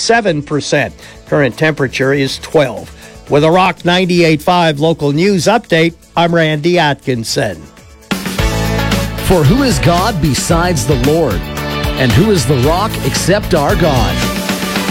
57%. Current temperature is 12. With a Rock 98.5 local news update, I'm Randy Atkinson. For who is God besides the Lord? And who is the rock except our God?